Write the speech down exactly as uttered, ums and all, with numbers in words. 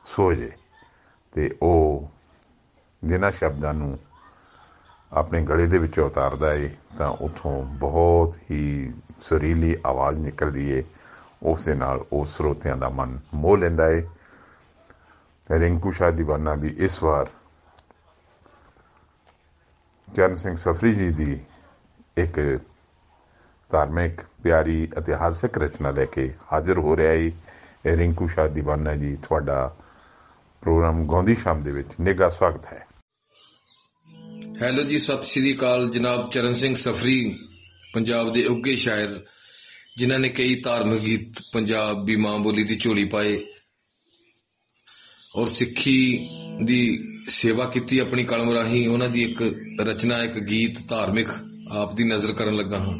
ਸੋ ਜੇ। ਅਤੇ ਉਹ ਜਿਨ੍ਹਾਂ ਸ਼ਬਦਾਂ ਨੂੰ ਆਪਣੇ ਗਲੇ ਦੇ ਵਿੱਚੋਂ ਉਤਾਰਦਾ ਏ ਤਾਂ ਉੱਥੋਂ ਬਹੁਤ ਹੀ ਸੁਰੀਲੀ ਆਵਾਜ਼ ਨਿਕਲਦੀ ਏ। ਉਸ ਦੇ ਨਾਲ ਉਹ ਸਰੋਤਿਆਂ ਦਾ ਮਨ ਮੋਹ ਲੈਂਦਾ ਏ। ਰਿੰਕੂ ਸ਼ਾਹ ਦੀਵਾਨਾ ਦੀ ਇਸ ਵਾਰ ਚਰਨ ਸਿੰਘ ਸਫਰੀ ਜੀ ਦੀ ਇੱਕ ਧਾਰਮਿਕ ਪਿਆਰੀ ਇਤਿਹਾਸਕ ਰਚਨਾ ਲੈ ਕੇ ਹਾਜ਼ਰ ਹੋ ਰਿਹਾ ਏ। ਰਿੰਕੂ ਸ਼ਾਹ ਦੀਵਾਨਾ ਜੀ, ਤੁਹਾਡਾ ਪ੍ਰੋਗਰਾਮ ਗਾਉਂਦੀ ਸ਼ਾਮ ਦੇ ਵਿੱਚ ਨਿੱਘਾ ਸਵਾਗਤ ਹੈ। ਹੈਲੋ ਜੀ, ਸਤਿ ਸ਼੍ਰੀ ਅਕਾਲ ਜਨਾਬ। ਚਰਨ ਸਿੰਘ ਸਫਰੀ ਪੰਜਾਬ ਦੇ ਉੱਘੇ ਸ਼ਾਇਰ, ਜਿਨ੍ਹਾਂ ਨੇ ਕਈ ਧਾਰਮਿਕ ਗੀਤ ਪੰਜਾਬੀ ਮਾਂ ਬੋਲੀ ਦੀ ਝੋਲੀ ਪਾਏ ਔਰ ਸਿੱਖੀ ਦੀ ਸੇਵਾ ਕੀਤੀ ਆਪਣੀ ਕਲਮ ਰਾਹੀਂ। ਉਹਨਾਂ ਦੀ ਇੱਕ ਰਚਨਾ, ਇੱਕ ਗੀਤ ਧਾਰਮਿਕ ਆਪ ਦੀ ਨਜ਼ਰ ਕਰਨ ਲੱਗਾ ਹਾਂ।